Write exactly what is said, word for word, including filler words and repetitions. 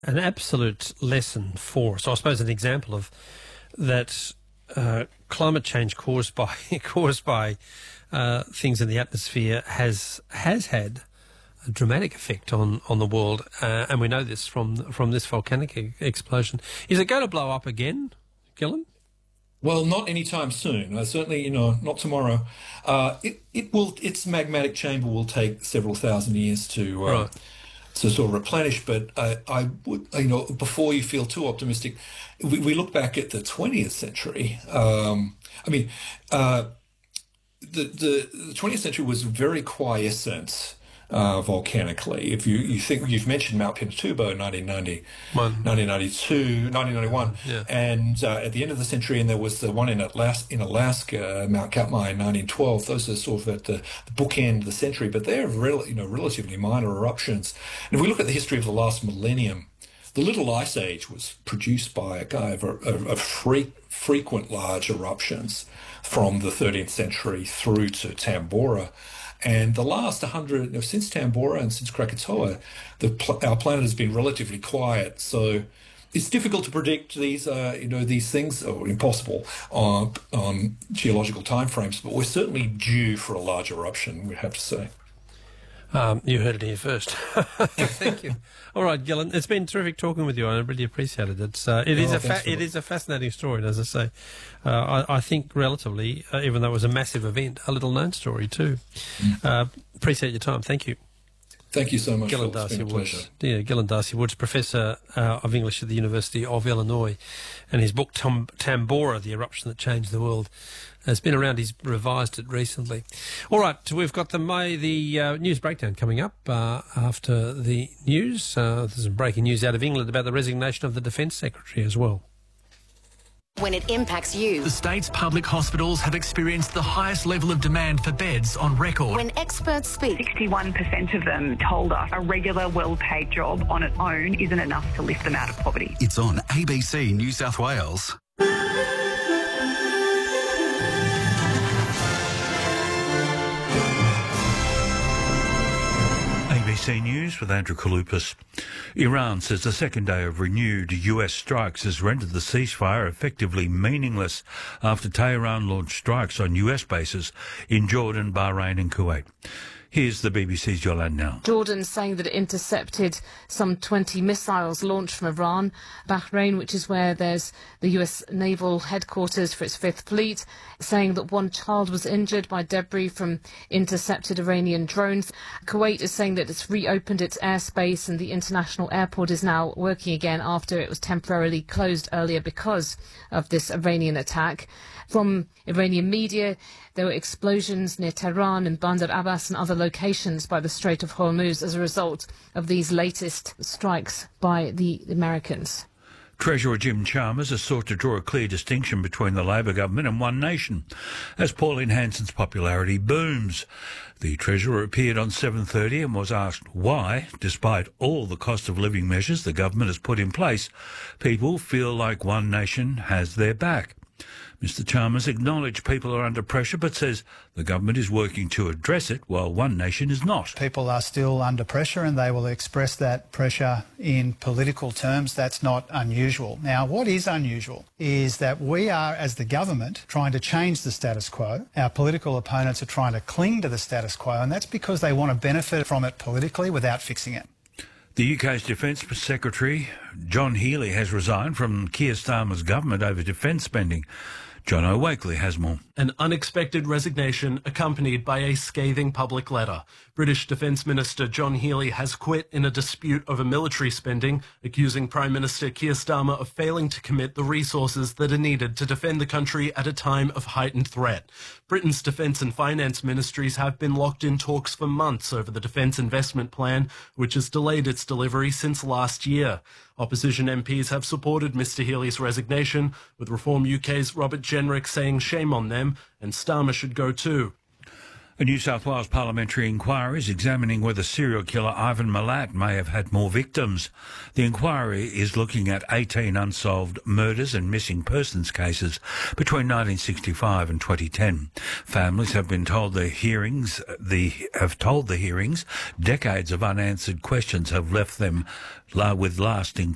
An absolute lesson for us, I suppose an example of that uh, climate change caused by caused by uh, things in the atmosphere has has had a dramatic effect on, on the world, uh, and we know this from from this volcanic e- explosion. Is it going to blow up again, Gillen? Well, not anytime soon. Uh, certainly, you know, not tomorrow. Uh, it it will. Its magmatic chamber will take several thousand years to uh, Right. to sort of replenish. But I, I would, you know, before you feel too optimistic, we, we look back at the twentieth century. Um, I mean, uh, the, the the twentieth century was very quiescent. Uh, volcanically. If you, you think, you've mentioned Mount Pinatubo, nineteen ninety, One. nineteen ninety-two, nineteen ninety-one, Yeah. and uh, at the end of the century, and there was the one in Alaska, in Alaska, Mount Katmai in nineteen twelve. Those are sort of at the, the bookend of the century, but they're rel- you know, relatively minor eruptions. And if we look at the history of the last millennium, the Little Ice Age was produced by a guy of, of, of fre- frequent large eruptions from the thirteenth century through to Tambora. And the last one hundred, you know, since Tambora and since Krakatoa, the pl- our planet has been relatively quiet. So it's difficult to predict these, uh, you know, these things, or impossible on, on geological timeframes. But we're certainly due for a large eruption, we have to say. Um, you heard it here first. Thank you. All right, Gillen, it's been terrific talking with you. I really appreciate it. It's uh, it is Oh, a thanks fa- for it it. is a fascinating story, and as I say, uh, I, I think relatively, uh, even though it was a massive event, a little known story too. Uh, appreciate your time. Thank you. Thank you so much, Gillen Phil. It's Darcy been a pleasure. Woods. Yeah, Gillen Darcy Woods, Professor uh, of English at the University of Illinois, and his book Tam- Tambora, The Eruption That Changed the World, has been around. He's revised it recently. All right, we've got the May, the uh, news breakdown coming up uh, after the news. Uh, there's some breaking news out of England about the resignation of the Defence Secretary as well. When it impacts you. The state's public hospitals have experienced the highest level of demand for beds on record. When experts speak. sixty-one percent of them told us a regular, well-paid job on its own isn't enough to lift them out of poverty. It's on A B C New South Wales. A B C News with Andrew Kaloupas. Iran says the second day of renewed U S strikes has rendered the ceasefire effectively meaningless after Tehran launched strikes on U S bases in Jordan, Bahrain and Kuwait. Here's the B B C's Yolande now. Jordan saying that it intercepted some twenty missiles launched from Iran. Bahrain, which is where there's the U S naval headquarters for its Fifth Fleet, saying that one child was injured by debris from intercepted Iranian drones. Kuwait is saying that it's reopened its airspace and the international airport is now working again after it was temporarily closed earlier because of this Iranian attack. From Iranian media, there were explosions near Tehran and Bandar Abbas and other locations by the Strait of Hormuz as a result of these latest strikes by the Americans. Treasurer Jim Chalmers has sought to draw a clear distinction between the Labor government and One Nation as Pauline Hanson's popularity booms. The Treasurer appeared on seven thirty and was asked why, despite all the cost of living measures the government has put in place, people feel like One Nation has their back. Mister Chalmers acknowledged people are under pressure but says the government is working to address it while One Nation is not. People are still under pressure and they will express that pressure in political terms. That's not unusual. Now, what is unusual is that we are, as the government, trying to change the status quo. Our political opponents are trying to cling to the status quo, and that's because they want to benefit from it politically without fixing it. The U K's Defence Secretary, John Healey, has resigned from Keir Starmer's government over defence spending. John O'Wakely has more. An unexpected resignation accompanied by a scathing public letter. British Defence Minister John Healey has quit in a dispute over military spending, accusing Prime Minister Keir Starmer of failing to commit the resources that are needed to defend the country at a time of heightened threat. Britain's Defence and Finance ministries have been locked in talks for months over the Defence Investment Plan, which has delayed its delivery since last year. Opposition M Ps have supported Mr Healey's resignation, with Reform U K's Robert Jenrick saying shame on them, and Starmer should go too. A New South Wales parliamentary inquiry is examining whether serial killer Ivan Milat may have had more victims. The inquiry is looking at eighteen unsolved murders and missing persons cases between nineteen sixty-five and twenty ten. Families have been told the hearings, the have told the hearings, decades of unanswered questions have left them with lasting